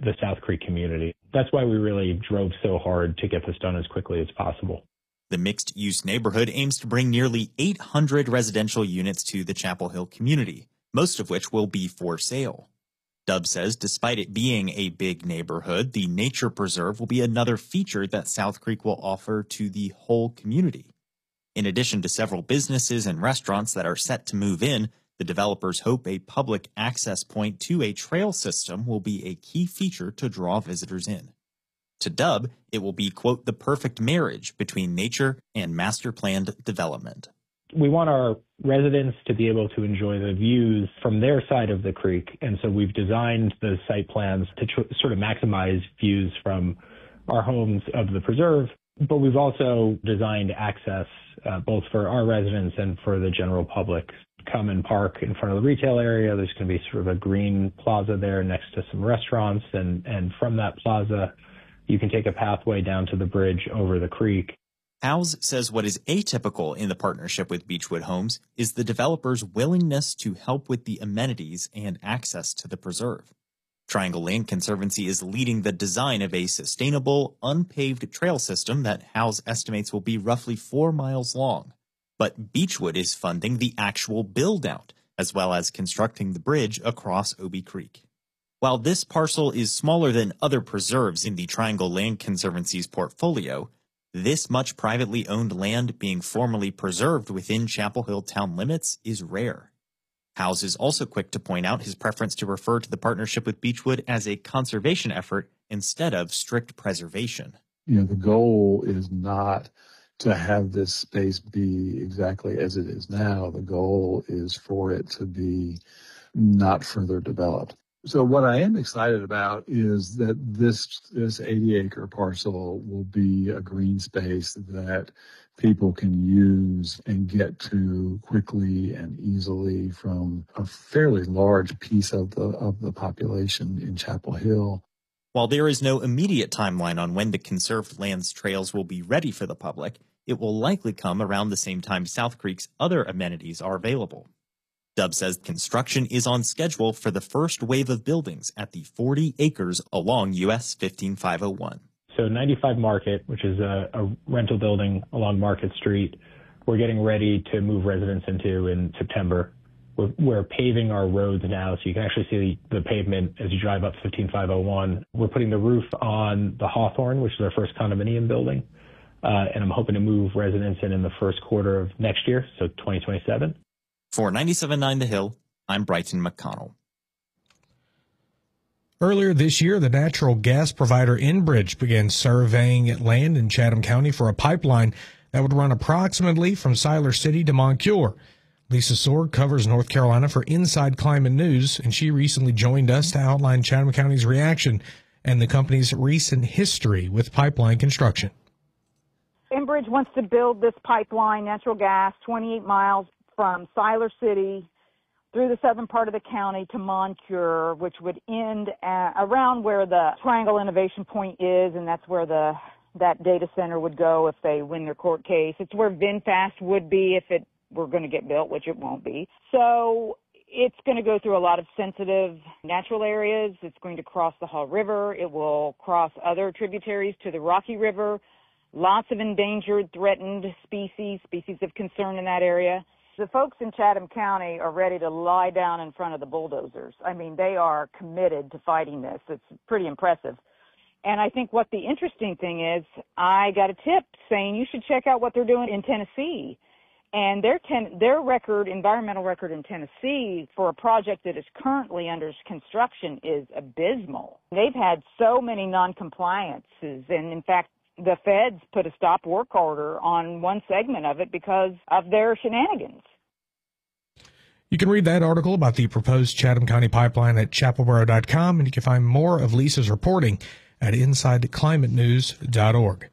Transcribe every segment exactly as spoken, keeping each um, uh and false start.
the South Creek community. That's why we really drove so hard to get this done as quickly as possible. The mixed-use neighborhood aims to bring nearly eight hundred residential units to the Chapel Hill community, most of which will be for sale. Dubs says despite it being a big neighborhood, the nature preserve will be another feature that South Creek will offer to the whole community. In addition to several businesses and restaurants that are set to move in, the developers hope a public access point to a trail system will be a key feature to draw visitors in. To Dub, it will be, quote, the perfect marriage between nature and master-planned development. We want our residents to be able to enjoy the views from their side of the creek, and so we've designed the site plans to tr- sort of maximize views from our homes of the preserve, but we've also designed access uh, both for our residents and for the general public. Come and park in front of the retail area. There's going to be sort of a green plaza there next to some restaurants, and, and from that plaza, you can take a pathway down to the bridge over the creek. Howes says what is atypical in the partnership with Beechwood Homes is the developer's willingness to help with the amenities and access to the preserve. Triangle Land Conservancy is leading the design of a sustainable, unpaved trail system that Howes estimates will be roughly four miles long. But Beechwood is funding the actual build-out, as well as constructing the bridge across Obie Creek. While this parcel is smaller than other preserves in the Triangle Land Conservancy's portfolio, this much privately owned land being formally preserved within Chapel Hill town limits is rare. Howes is also quick to point out his preference to refer to the partnership with Beechwood as a conservation effort instead of strict preservation. You know, the goal is not to have this space be exactly as it is now. The goal is for it to be not further developed. So what I am excited about is that this this eighty acre parcel will be a green space that people can use and get to quickly and easily from a fairly large piece of the of the population in Chapel Hill. While there is no immediate timeline on when the conserved lands trails will be ready for the public, it will likely come around the same time South Creek's other amenities are available. Dub says construction is on schedule for the first wave of buildings at the forty acres along U S fifteen five oh one. So ninety-five Market, which is a, a rental building along Market Street, we're getting ready to move residents into in September. We're, we're paving our roads now, so you can actually see the, the pavement as you drive up fifteen five oh one. We're putting the roof on the Hawthorne, which is our first condominium building, uh, and I'm hoping to move residents in in the first quarter of next year, so twenty twenty-seven. For ninety-seven point nine The Hill, I'm Brighton McConnell. Earlier this year, the natural gas provider Enbridge began surveying land in Chatham County for a pipeline that would run approximately from Siler City to Moncure. Lisa Sorg covers North Carolina for Inside Climate News, and she recently joined us to outline Chatham County's reaction and the company's recent history with pipeline construction. Enbridge wants to build this pipeline, natural gas, twenty-eight miles from Siler City through the southern part of the county to Moncure, which would end at, around where the Triangle Innovation Point is, and that's where the that data center would go if they win their court case. It's where VinFast would be if it were going to get built, which it won't be. So it's going to go through a lot of sensitive natural areas. It's going to cross the Haw River. It will cross other tributaries to the Rocky River. Lots of endangered, threatened species, species of concern in that area. The folks in Chatham County are ready to lie down in front of the bulldozers. I mean, they are committed to fighting this. It's pretty impressive. And I think what the interesting thing is, I got a tip saying you should check out what they're doing in Tennessee. And their ten, their record, environmental record in Tennessee for a project that is currently under construction is abysmal. They've had so many non-compliances, and in fact, the feds put a stop work order on one segment of it because of their shenanigans. You can read that article about the proposed Chatham County pipeline at chapel borough dot com, and you can find more of Lisa's reporting at inside climate news dot org.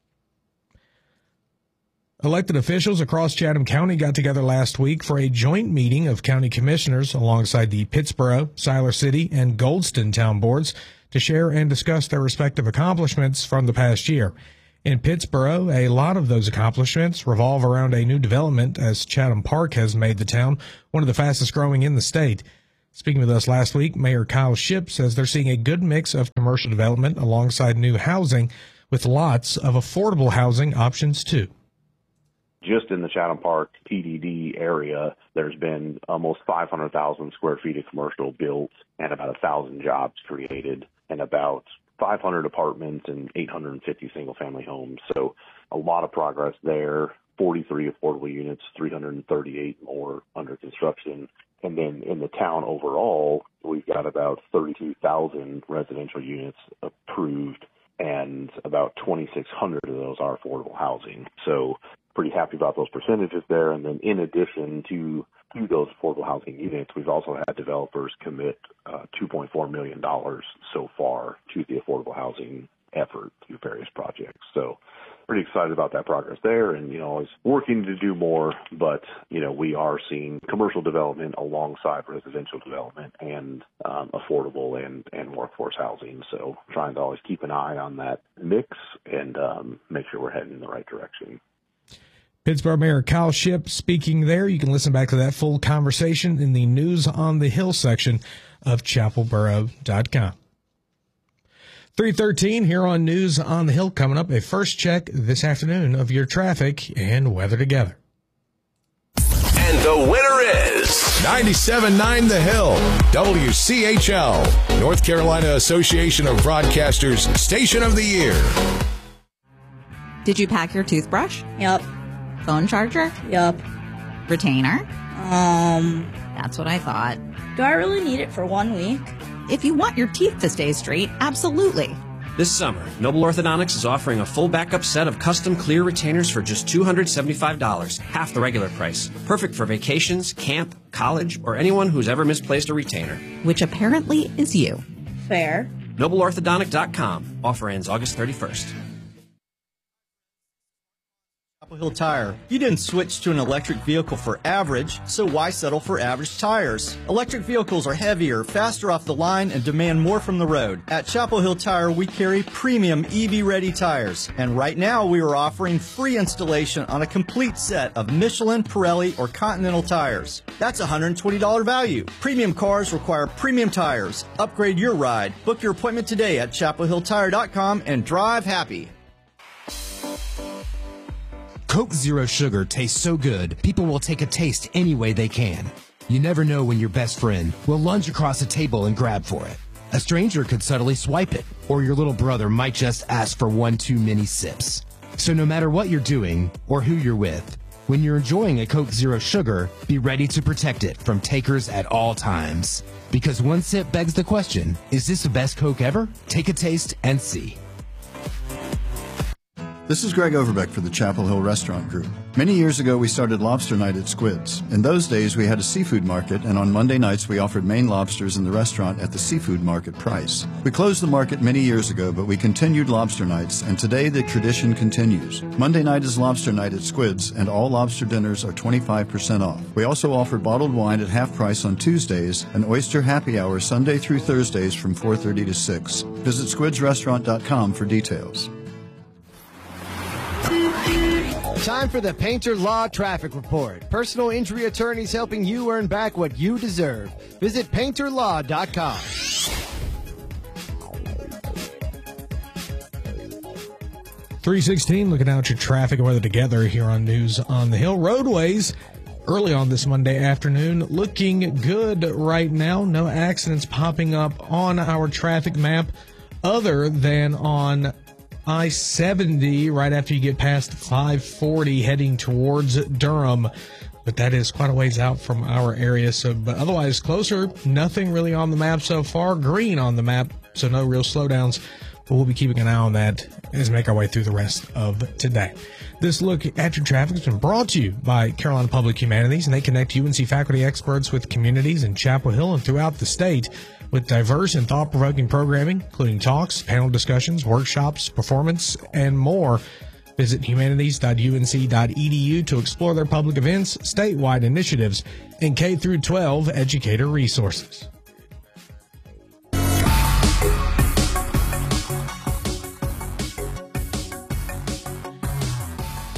Elected officials across Chatham County got together last week for a joint meeting of county commissioners alongside the Pittsboro, Siler City, and Goldston town boards to share and discuss their respective accomplishments from the past year. In Pittsboro, a lot of those accomplishments revolve around a new development as Chatham Park has made the town one of the fastest growing in the state. Speaking with us last week, Mayor Kyle Shipp says they're seeing a good mix of commercial development alongside new housing with lots of affordable housing options too. Just in the Chatham Park P D D area, there's been almost five hundred thousand square feet of commercial built and about one thousand jobs created and about five hundred apartments and eight hundred fifty single-family homes. So a lot of progress there, forty-three affordable units, three hundred thirty-eight more under construction. And then in the town overall, we've got about thirty-two thousand residential units approved, and about twenty-six hundred of those are affordable housing. So pretty happy about those percentages there. And then in addition to, to those affordable housing units, we've also had developers commit uh, two point four million dollars so far to the affordable housing effort through various projects. So pretty excited about that progress there, and, you know, always working to do more, but, you know, we are seeing commercial development alongside residential development and um, affordable and, and workforce housing. So trying to always keep an eye on that mix and um, make sure we're heading in the right direction. Pittsburgh Mayor Kyle Shipp speaking there. You can listen back to that full conversation in the News on the Hill section of chapel borough dot com. three thirteen here on News on the Hill. Coming up, a first check this afternoon of your traffic and weather together. And the winner is ninety-seven point nine The Hill, W C H L, North Carolina Association of Broadcasters Station of the Year. Did you pack your toothbrush? Yep. Phone charger? Yup. Retainer? Um, That's what I thought. do I really need it for one week? If you want your teeth to stay straight, absolutely. This summer, Noble Orthodontics is offering a full backup set of custom clear retainers for just two hundred seventy-five dollars, half the regular price. Perfect for vacations, camp, college, or anyone who's ever misplaced a retainer. Which apparently is you. Fair. Noble Orthodontic dot com. Offer ends August thirty-first. Chapel Hill Tire. You didn't switch to an electric vehicle for average, so why settle for average tires? Electric vehicles are heavier, faster off the line, and demand more from the road. At Chapel Hill Tire, we carry premium E V-ready tires. And right now, we are offering free installation on a complete set of Michelin, Pirelli, or Continental tires. That's a one hundred twenty dollars value. Premium cars require premium tires. Upgrade your ride. Book your appointment today at chapel hill tire dot com and drive happy. Coke Zero Sugar tastes so good, people will take a taste any way they can. You never know when your best friend will lunge across a table and grab for it. A stranger could subtly swipe it, or your little brother might just ask for one too many sips. So no matter what you're doing or who you're with, when you're enjoying a Coke Zero Sugar, be ready to protect it from takers at all times. Because one sip begs the question, is this the best Coke ever? Take a taste and see. This is Greg Overbeck for the Chapel Hill Restaurant Group. Many years ago, we started Lobster Night at Squid's. In those days, we had a seafood market, and on Monday nights, we offered Maine lobsters in the restaurant at the seafood market price. We closed the market many years ago, but we continued Lobster Nights, and today the tradition continues. Monday night is Lobster Night at Squid's, and all lobster dinners are twenty-five percent off. We also offer bottled wine at half price on Tuesdays, and oyster happy hour Sunday through Thursdays from four thirty to six. Visit squids restaurant dot com for details. Time for the Painter Law Traffic Report. Personal injury attorneys helping you earn back what you deserve. Visit painter law dot com. three sixteen, looking out your traffic and weather together here on News on the Hill. Roadways early on this Monday afternoon looking good right now. No accidents popping up on our traffic map other than on I seventy right after you get past five forty heading towards Durham. But that is quite a ways out from our area. So, but otherwise closer, nothing really on the map so far. Green on the map, so no real slowdowns. But we'll be keeping an eye on that as we make our way through the rest of today. This look at your traffic has been brought to you by Carolina Public Humanities, and they connect U N C faculty experts with communities in Chapel Hill and throughout the state with diverse and thought-provoking programming, including talks, panel discussions, workshops, performance, and more. Visit humanities dot u n c dot e d u to explore their public events, statewide initiatives, and K through twelve educator resources.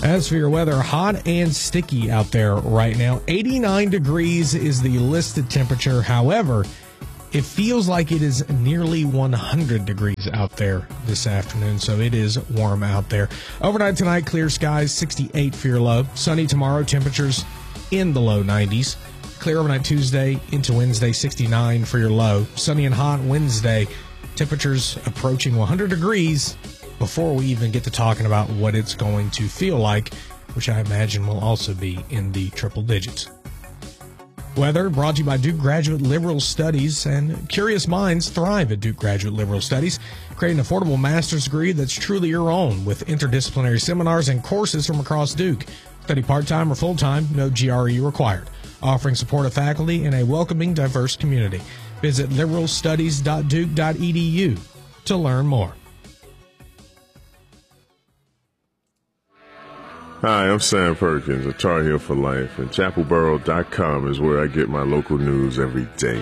As for your weather, hot and sticky out there right now. eighty-nine degrees is the listed temperature. However, it feels like it is nearly one hundred degrees out there this afternoon, so it is warm out there. Overnight tonight, clear skies, sixty-eight for your low. Sunny tomorrow, temperatures in the low nineties. Clear overnight Tuesday into Wednesday, sixty-nine for your low. Sunny and hot Wednesday, temperatures approaching one hundred degrees before we even get to talking about what it's going to feel like, which I imagine will also be in the triple digits. Weather brought to you by Duke Graduate Liberal Studies, and curious minds thrive at Duke Graduate Liberal Studies, creating an affordable master's degree that's truly your own with interdisciplinary seminars and courses from across Duke. Study part-time or full-time, no G R E required. Offering supportive faculty and a welcoming, diverse community. Visit liberal studies dot duke dot e d u to learn more. Hi, I'm Sam Perkins of Tar Heel for Life, and chapel borough dot com is where I get my local news every day.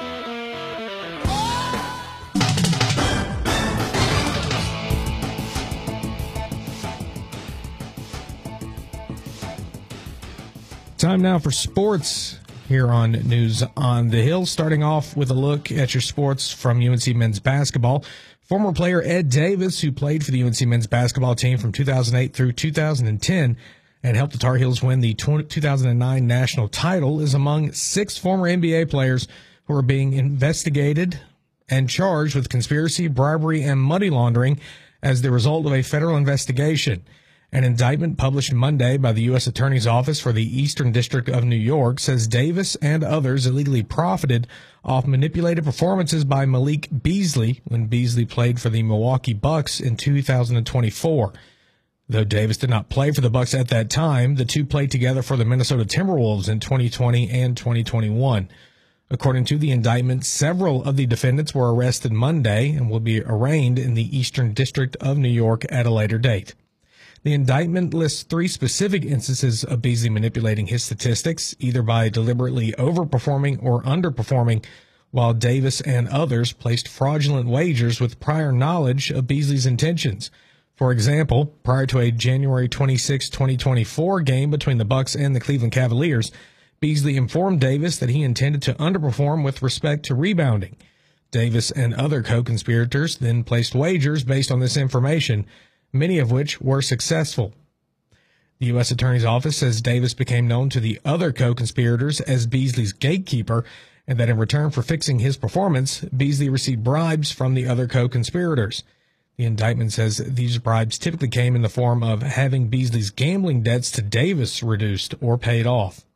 Time now for sports here on News on the Hill. Starting off with a look at your sports from U N C men's basketball. Former player Ed Davis, who played for the U N C men's basketball team from two thousand eight through two thousand ten and helped the Tar Heels win the two thousand nine national title, is among six former N B A players who are being investigated and charged with conspiracy, bribery, and money laundering as the result of a federal investigation. An indictment published Monday by the U S Attorney's Office for the Eastern District of New York says Davis and others illegally profited off manipulated performances by Malik Beasley when Beasley played for the Milwaukee Bucks in two thousand twenty-four. Though Davis did not play for the Bucks at that time, the two played together for the Minnesota Timberwolves in twenty twenty and twenty twenty-one. According to the indictment, several of the defendants were arrested Monday and will be arraigned in the Eastern District of New York at a later date. The indictment lists three specific instances of Beasley manipulating his statistics, either by deliberately overperforming or underperforming, while Davis and others placed fraudulent wagers with prior knowledge of Beasley's intentions. For example, prior to a January twenty-sixth, twenty twenty-four game between the Bucks and the Cleveland Cavaliers, Beasley informed Davis that he intended to underperform with respect to rebounding. Davis and other co-conspirators then placed wagers based on this information, many of which were successful. The U S Attorney's Office says Davis became known to the other co-conspirators as Beasley's gatekeeper, and that in return for fixing his performance, Beasley received bribes from the other co-conspirators. The indictment says these bribes typically came in the form of having Beasley's gambling debts to Davis reduced or paid off.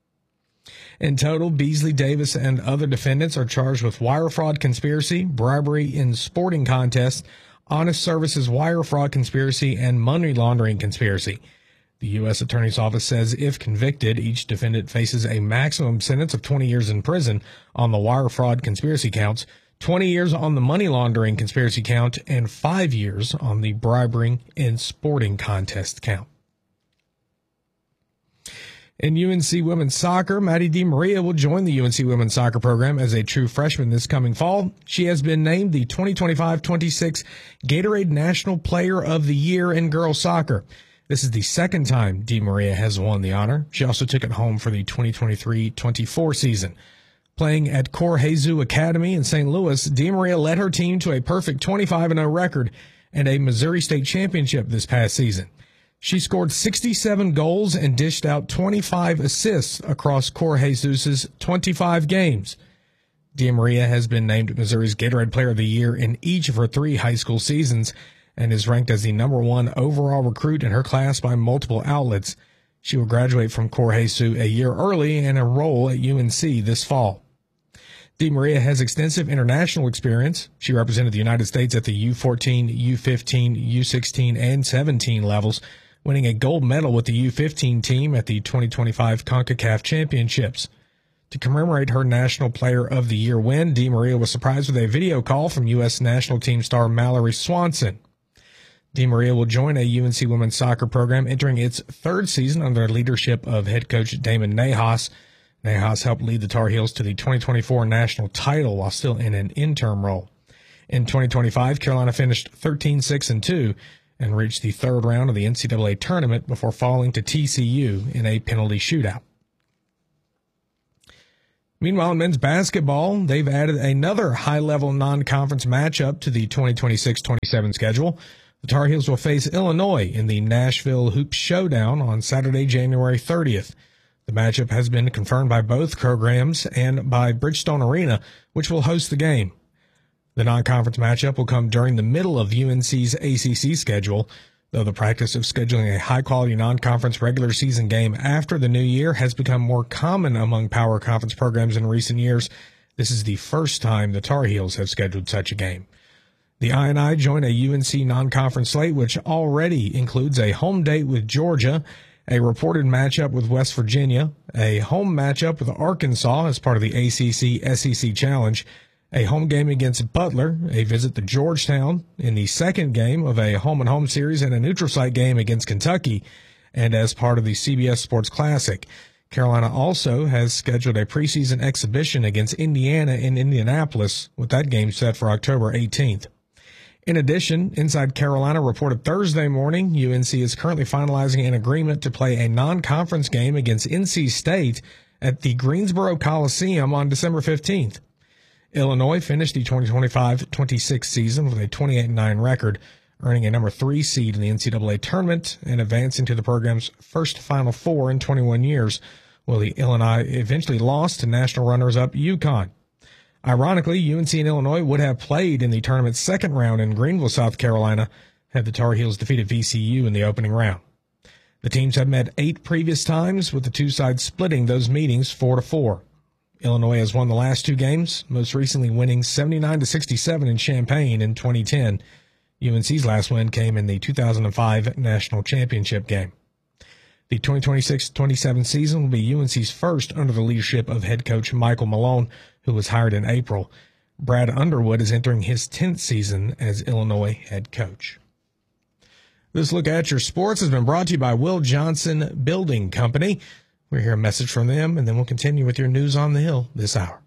In total, Beasley, Davis, and other defendants are charged with wire fraud conspiracy, bribery in sporting contests, honest services wire fraud conspiracy, and money laundering conspiracy. The U S Attorney's Office says if convicted, each defendant faces a maximum sentence of twenty years in prison on the wire fraud conspiracy counts, twenty years on the money laundering conspiracy count, and five years on the bribery in sporting contest count. In U N C women's soccer, Maddie DiMaria will join the U N C women's soccer program as a true freshman this coming fall. She has been named the twenty twenty-five twenty-six Gatorade National Player of the Year in girls soccer. This is the second time DiMaria has won the honor. She also took it home for the twenty twenty-three twenty-four season. Playing at Cor Jesus Academy in Saint Louis, DiMaria led her team to a perfect twenty-five and oh record and a Missouri State championship this past season. She scored sixty-seven goals and dished out twenty-five assists across Cor Jesus's twenty-five games. DiMaria has been named Missouri's Gatorade Player of the Year in each of her three high school seasons and is ranked as the number one overall recruit in her class by multiple outlets. She will graduate from Cor Jesus a year early and enroll at U N C this fall. DiMaria has extensive international experience. She represented the United States at the U fourteen, U fifteen, U sixteen, and seventeen levels, winning a gold medal with the U fifteen team at the twenty twenty-five CONCACAF Championships. To commemorate her National Player of the Year win, DiMaria was surprised with a video call from U S national team star Mallory Swanson. DiMaria will join a U N C women's soccer program entering its third season under the leadership of head coach Damon Nahas. Nahas helped lead the Tar Heels to the twenty twenty-four national title while still in an interim role. In twenty twenty-five, Carolina finished thirteen six and two, and reached the third round of the N C double A tournament before falling to T C U in a penalty shootout. Meanwhile, in men's basketball, they've added another high-level non-conference matchup to the twenty twenty-six twenty-seven schedule. The Tar Heels will face Illinois in the Nashville Hoop Showdown on Saturday, January thirtieth. The matchup has been confirmed by both programs and by Bridgestone Arena, which will host the game. The non-conference matchup will come during the middle of U N C's A C C schedule, though the practice of scheduling a high-quality non-conference regular season game after the new year has become more common among power conference programs in recent years. This is the first time the Tar Heels have scheduled such a game. The I and I join a U N C non-conference slate, which already includes a home date with Georgia, a reported matchup with West Virginia, a home matchup with Arkansas as part of the A C C S E C Challenge, a home game against Butler, a visit to Georgetown in the second game of a home-and-home series, and a neutral site game against Kentucky, and as part of the C B S Sports Classic. Carolina also has scheduled a preseason exhibition against Indiana in Indianapolis, with that game set for October eighteenth. In addition, Inside Carolina reported Thursday morning U N C is currently finalizing an agreement to play a non-conference game against N C State at the Greensboro Coliseum on December fifteenth. Illinois finished the twenty twenty-five twenty-six season with a twenty-eight and nine record, earning a number three seed in the N C double A tournament and advancing to the program's first Final Four in twenty-one years, while the Illinois eventually lost to national runners-up UConn. Ironically, U N C and Illinois would have played in the tournament's second round in Greenville, South Carolina, had the Tar Heels defeated V C U in the opening round. The teams have met eight previous times, with the two sides splitting those meetings four to four. Illinois has won the last two games, most recently winning seventy-nine to sixty-seven in Champaign in twenty ten. U N C's last win came in the two thousand five National Championship game. The twenty twenty-six twenty-seven season will be U N C's first under the leadership of head coach Michael Malone, who was hired in April. Brad Underwood is entering his tenth season as Illinois head coach. This look at your sports has been brought to you by Will Johnson Building Company. We'll hear a message from them, and then we'll continue with your news on the Hill this hour.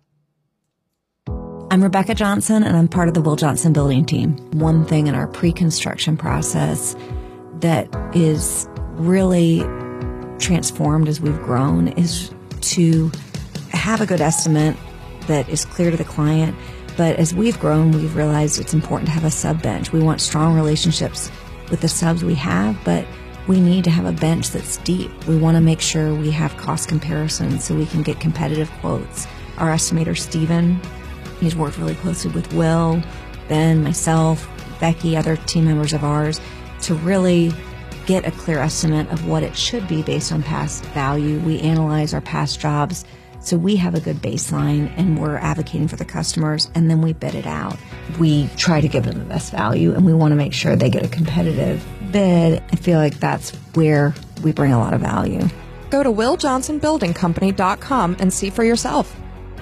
I'm Rebecca Johnson, and I'm part of the Will Johnson Building team. One thing in our pre-construction process that is really transformed as we've grown is to have a good estimate that is clear to the client. But as we've grown, we've realized it's important to have a sub bench. We want strong relationships with the subs we have, but we need to have a bench that's deep. We want to make sure we have cost comparisons so we can get competitive quotes. Our estimator, Steven, he's worked really closely with Will, Ben, myself, Becky, other team members of ours, to really get a clear estimate of what it should be based on past value. We analyze our past jobs so we have a good baseline, and we're advocating for the customers, and then we bid it out. We try to give them the best value, and we want to make sure they get a competitive bid. I feel like that's where we bring a lot of value. Go to will johnson building company dot com and see for yourself.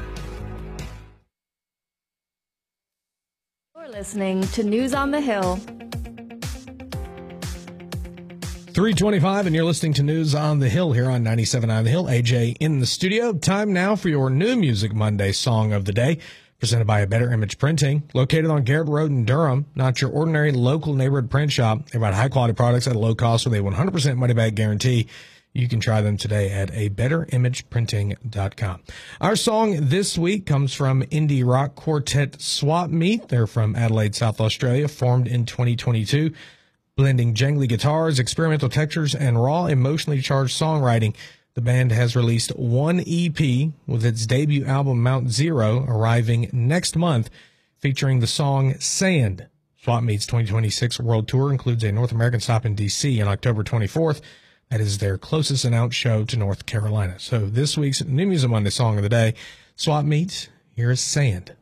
You're listening to News on the Hill. three twenty-five, and you're listening to News on the Hill here on ninety-seven point nine The Hill. A J in the studio. Time now for your New Music Monday Song of the Day, presented by A Better Image Printing, located on Garrett Road in Durham. Not your ordinary local neighborhood print shop. They provide high-quality products at a low cost with a one hundred percent money-back guarantee. You can try them today at a better image printing dot com. Our song this week comes from indie rock quartet Swap Meet. They're from Adelaide, South Australia, formed in twenty twenty-two. Blending jangly guitars, experimental textures, and raw, emotionally charged songwriting, the band has released one E P with its debut album Mount Zero arriving next month, featuring the song Sand. Swap Meet's twenty twenty-six World Tour includes a North American stop in D C on October twenty-fourth. That is their closest announced show to North Carolina. So this week's New Music Monday Song of the Day, Swap Meet, here is Sand.